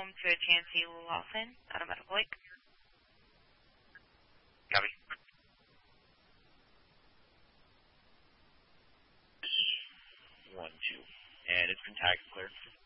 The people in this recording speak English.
home to a Chancey Lawson out of Medical Lake. Copy. 1-2. And it's been tagged clear.